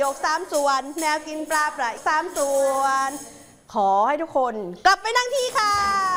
ยก3 ส่วนแมวกินปลาปลา3 ส่วนขอให้ทุกคนกลับไปนั่งที่ค่ะ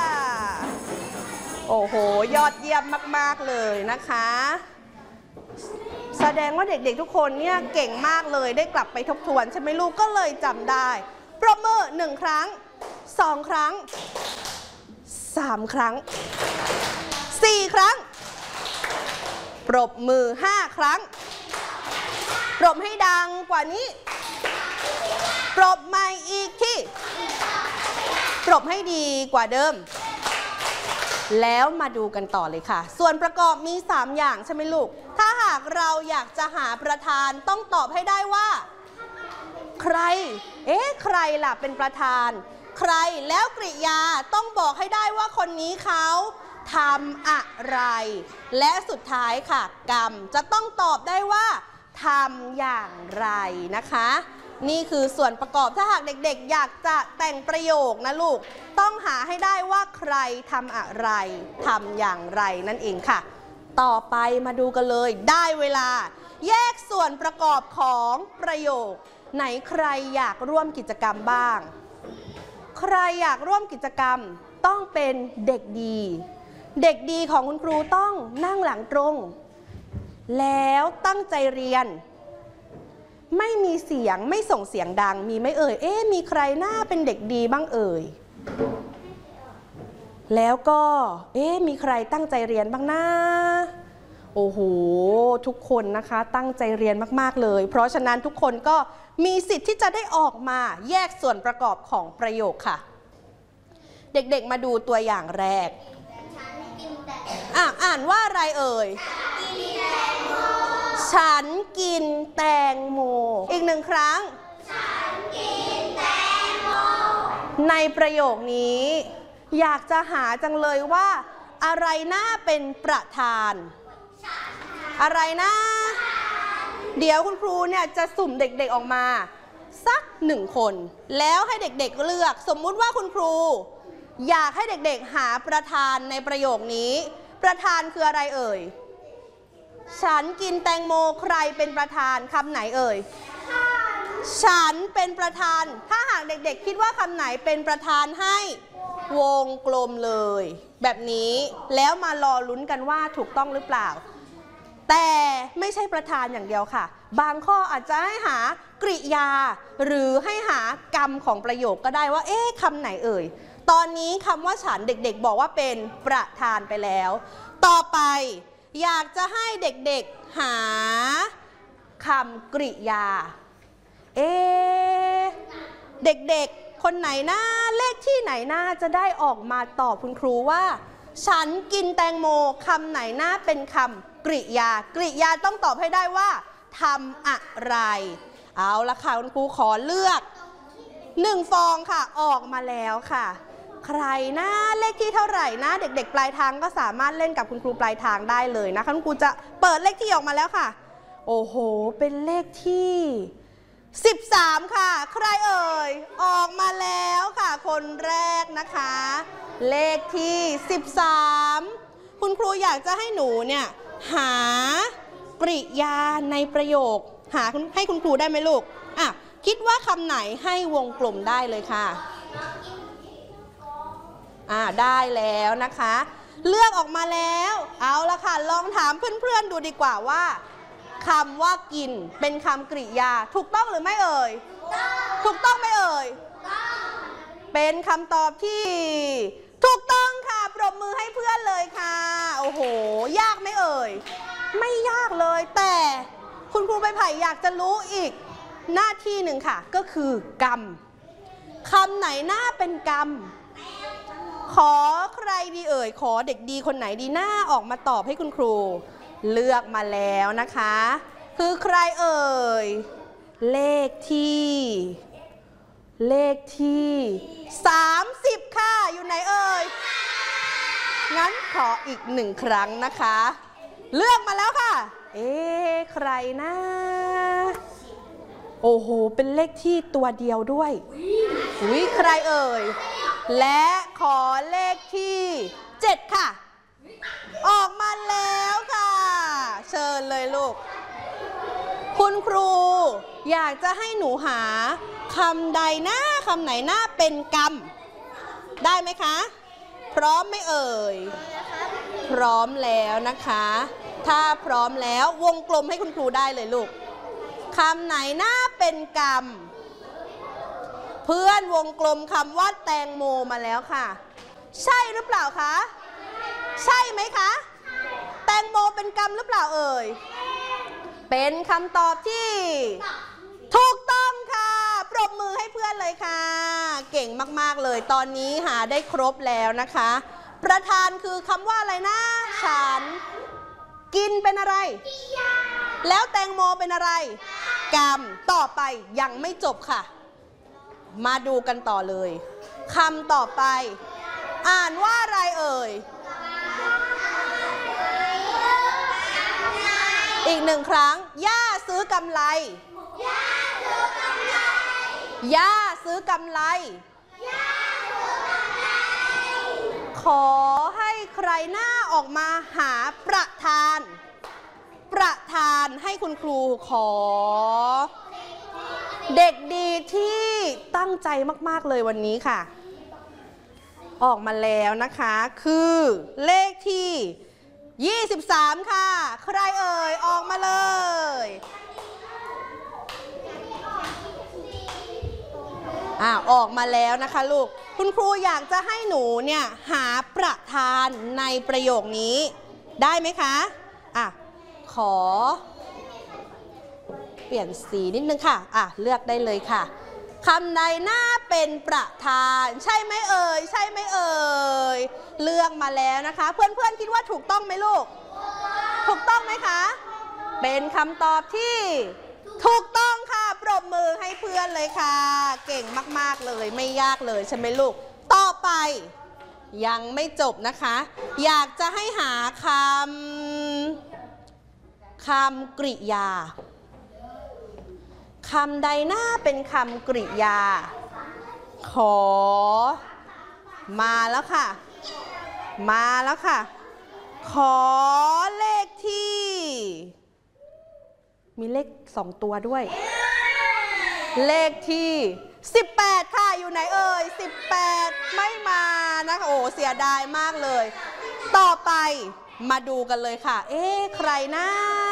โอ้โหยอดเยี่ยมมากๆเลยนะคะแสดงว่าเด็กๆทุกคนเนี่ยเก่งมากเลยได้กลับไปทบทวนใช่ไหมลูกก็เลยจำได้ปรบมือ1 ครั้ง2 ครั้ง3 ครั้ง4 ครั้งปรบมือ5 ครั้งปรบให้ดังกว่านี้ปรบใหม่อีกที่ปรบให้ดีกว่าเดิมแล้วมาดูกันต่อเลยค่ะส่วนประกอบมี3 อย่างใช่ไหมลูกถ้าหากเราอยากจะหาประธานต้องตอบให้ได้ว่าใครใครล่ะเป็นประธานใครแล้วกริยาต้องบอกให้ได้ว่าคนนี้เขาทำอะไรและสุดท้ายค่ะกรรมจะต้องตอบได้ว่าทำอย่างไรนะคะนี่คือส่วนประกอบถ้าหากเด็กๆอยากจะแต่งประโยคนะลูกต้องหาให้ได้ว่าใครทำอะไรทำอย่างไรนั่นเองค่ะต่อไปมาดูกันเลยได้เวลาแยกส่วนประกอบของประโยคไหนใครอยากร่วมกิจกรรมบ้างใครอยากร่วมกิจกรรมต้องเป็นเด็กดีเด็กดีของคุณครูต้องนั่งหลังตรงแล้วตั้งใจเรียนไม่มีเสียงไม่ส่งเสียงดังมีไหมเอ่ยมีใครหน้าเป็นเด็กดีบ้างเอ่ยแล้วก็มีใครตั้งใจเรียนบ้างนะโอ้โหทุกคนนะคะตั้งใจเรียนมากๆเลยเพราะฉะนั้นทุกคนก็มีสิทธิ์ที่จะได้ออกมาแยกส่วนประกอบของประโยคค่ะเด็กๆมาดูตัวอย่างแรกอ่านว่าอะไรเอ่ยฉันกินแตงโมอีก1 ครั้งฉันกินแตงโมในประโยคนี้อยากจะหาจังเลยว่าอะไรน่าเป็นประธานอะไรนะเดี๋ยวคุณครูเนี่ยจะสุ่มเด็กๆออกมาสัก1 คนแล้วให้เด็กๆเลือกสมมุติว่าคุณครูอยากให้เด็กๆหาประธานในประโยคนี้ประธานคืออะไรเอ่ยฉันกินแตงโมใครเป็นประธานคำไหนเอ่ยฉันเป็นประธานถ้าหากเด็กๆคิดว่าคำไหนเป็นประธานให้วงกลมเลยแบบนี้แล้วมารอลุ้นกันว่าถูกต้องหรือเปล่าแต่ไม่ใช่ประธานอย่างเดียวค่ะบางข้ออาจจะให้หากริยาหรือให้หากรรมของประโยคก็ได้ว่าคำไหนเอ่ยตอนนี้คำว่าฉันเด็กๆบอกว่าเป็นประธานไปแล้วต่อไปอยากจะให้เด็กๆหาคำกริยาเด็กๆคนไหนนะเลขที่ไหนนะจะได้ออกมาตอบคุณครูว่าฉันกินแตงโมคำไหนนะเป็นคำกริยากริยาต้องตอบให้ได้ว่าทำอะไรเอาละค่ะคุณครูขอเลือก1 ฟองค่ะออกมาแล้วค่ะใครนะเลขที่เท่าไหร่นะเด็กๆปลายทางก็สามารถเล่นกับคุณครูปลายทางได้เลยนะคะคุณครูจะเปิดเลขที่ออกมาแล้วค่ะโอ้โหเป็นเลขที่13ค่ะใครเอ่ยออกมาแล้วค่ะคนแรกนะคะเลขที่13คุณครูอยากจะให้หนูเนี่ยหากริยาในประโยคหาให้คุณครูได้ไหมลูกคิดว่าคำไหนให้วงกลมได้เลยค่ะได้แล้วนะคะเลือกออกมาแล้วเอาละค่ะลองถามเพื่อนๆดูดีกว่าว่าคำว่ากินเป็นคำกริยาถูกต้องหรือไม่เอ่ยถูกต้องไหมเอ่ยเป็นคำตอบที่ถูกต้องค่ะปรบมือให้เพื่อนเลยค่ะโอ้โหยากไหมเอ่ยไม่ยากเลยแต่คุณครูใบไผ่อยากจะรู้อีกหน้าที่หนึ่งค่ะก็คือกรรมคำไหนน่าเป็นกรรมขอใครดีเอ่ยขอเด็กดีคนไหนดีหน้าออกมาตอบให้คุณครูเลือกมาแล้วนะคะคือใครเอ่ยเลขที่30ค่ะอยู่ไหนเอ่ยงั้นขออีก1 ครั้งนะคะเลือกมาแล้วค่ะใครนะโอ้โหเป็นเลขที่ตัวเดียวด้วยใครเอ่ยและขอเลขที่7ค่ะออกมาแล้วค่ะเชิญเลยลูกคุณครูอยากจะให้หนูหาคำใดหน้าคำไหนหน้าเป็นกรรมได้ไหมคะพร้อมไหมเอ่ยพร้อมแล้วนะคะถ้าพร้อมแล้ววงกลมให้คุณครูได้เลยลูกคำไหนหน้าเป็นกรรมเพื่อนวงกลมคำว่าแตงโมมาแล้วค่ะใช่หรือเปล่าคะใช่ไหมคะแตงโมเป็นกรรมหรือเปล่าเอ่ยเป็นคำตอบที่ถูกต้องค่ะปรบมือให้เพื่อนเลยค่ะเก่งมากๆเลยตอนนี้หาได้ครบแล้วนะคะประธานคือคำว่าอะไรนะฉันกินเป็นอะไรแล้วแตงโมเป็นอะไรกรรมต่อไปยังไม่จบค่ะมาดูกันต่อเลยคำต่อไปอ่านว่าอะไรเอ่ยอีกหนึ่งครั้งย่าซื้อกำไรย่าซื้อกำไรขอให้ใครหน้าออกมาหาประธานให้คุณครูขอเด็กดีที่ตั้งใจมากๆเลยวันนี้ค่ะออกมาแล้วนะคะคือเลขที่23ค่ะใครเอ่ยออกมาเลยออกมาแล้วนะคะลูกคุณครูอยากจะให้หนูเนี่ยหาประธานในประโยคนี้ได้ไหมคะขอเปลี่ยนสีนิดนึงค่ะเลือกได้เลยค่ะคำใดหน้าเป็นประธานใช่ไหมเอ่ยใช่ไหมเอ่ยเลือกมาแล้วนะคะเพื่อนๆคิดว่าถูกต้องไหมลูกถูกต้องไหมคะเป็นคำตอบที่ถูกต้องค่ะปรบมือให้เพื่อนเลยค่ะเก่งมากๆเลยไม่ยากเลยใช่ไหมลูกต่อไปยังไม่จบนะคะอยากจะให้หาคำกริยาคำใดหน้าเป็นคำกริยาขอมาแล้วค่ะขอเลขที่มีเลข2ตัวด้วยเลขที่18ค่ะอยู่ไหนเอ่ย18ไม่มานะคะโอ้เสียดายมากเลยต่อไปมาดูกันเลยค่ะใครนะ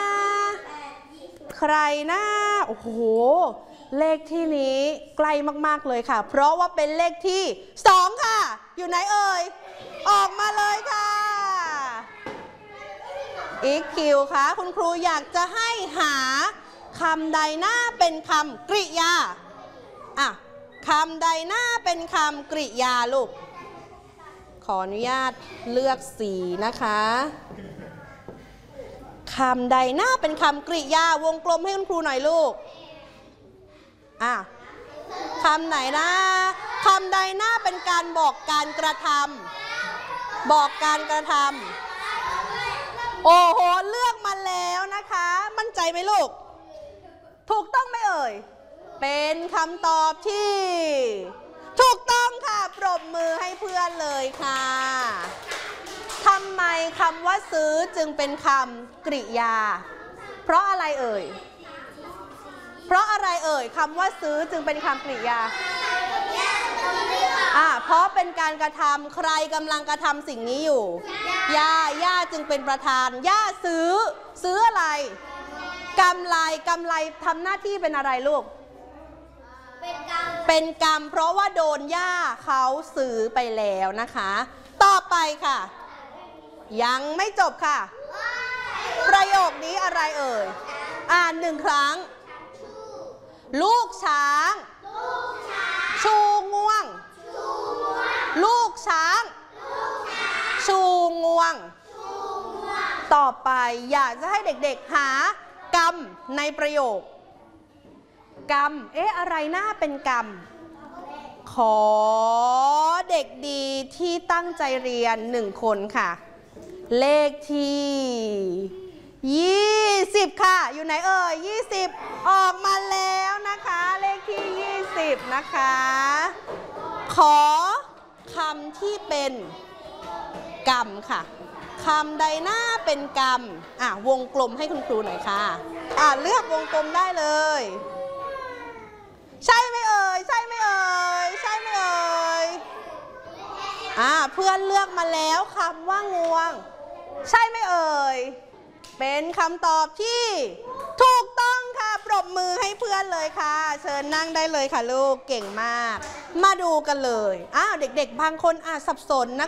โอ้โหเลขที่นี้ใกล้มากๆเลยค่ะเพราะว่าเป็นเลขที่2ค่ะอยู่ไหนเอ่ยออกมาเลยค่ะอีกคิวค่ะคุณครูอยากจะให้หาคำใดหน้าเป็นคำกริยาคำใดหน้าเป็นคำกริยาลูกขออนุญาตเลือกสีนะคะคำใดหน้าเป็นคำกริยาวงกลมให้คุณครูหน่อยลูกคำไหนนะคำใดหน้าเป็นการบอกการกระทำโอ้โหเลือกมาแล้วนะคะมั่นใจไหมลูกถูกต้องไหมเอ่ยเป็นคำตอบที่ถูกต้องค่ะปรบมือให้เพื่อนเลยค่ะทำไมคำว่าซื้อจึงเป็นคำกริยาเพราะอะไรเอ่ยคำว่าซื้อจึงเป็นคำกริยาเพราะเป็นการกระทำใครกำลังกระทำสิ่งนี้อยู่ย่าจึงเป็นประธานย่าซื้ออะไรกำไรทำหน้าที่เป็นอะไรลูกเป็นกรรมเพราะว่าโดนย่าเขาซื้อไปแล้วนะคะต่อไปค่ะยังไม่จบค่ะประโยคนี้อะไรเอ่ยอ่าน1ครั้งลูกช้างชูงวงลูกช้างชูงวงต่อไปอยากจะให้เด็กๆหากรรมในประโยคกรรมอะไรน่าเป็นกรรมขอเด็กดีที่ตั้งใจเรียน1คนค่ะเลขที่20ค่ะอยู่ไหนเอ่ย20ออกมาแล้วนะคะเลขที่20นะคะขอคำที่เป็นกรรมค่ะคำใดหน้าเป็นกรรมวงกลมให้คุณครูหน่อยค่ะเลือกวงกลมได้เลยเพื่อนเลือกมาแล้วคำว่างวงใช่ไหมเอ่ยเป็นคำตอบที่ถูกต้องค่ะปรบมือให้เพื่อนเลยค่ะเชิญนั่งได้เลยค่ะลูกเก่งมากมาดูกันเลยเด็กๆบางคนอาจสับสนนะคะ